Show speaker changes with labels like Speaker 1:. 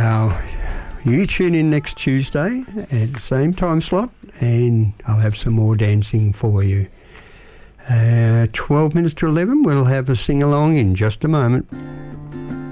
Speaker 1: You tune in next Tuesday at the same time slot, and I'll have some more dancing for you. 12 minutes to 11, we'll have a sing-along in just a moment.